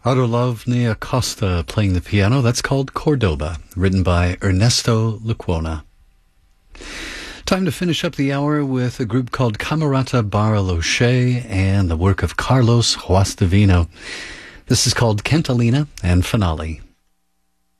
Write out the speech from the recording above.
Arolovne Acosta playing the piano. That's called Cordoba, written by Ernesto Lecuona. Time to finish up the hour with a group called Camerata Bariloche and the work of Carlos Huastevino. This is called Cantalina and Finale.